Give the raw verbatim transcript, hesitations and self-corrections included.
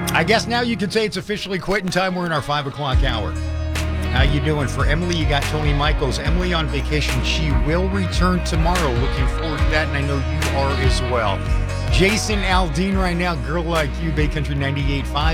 I guess now you can say it's officially quitting time. We're in our five o'clock hour. How you doing? For Emily, you got Tony Michaels. Emily on vacation. She will return tomorrow. Looking forward to that, and I know you are as well. Jason Aldean right now, Girl Like You, Bay Country ninety-eight point five.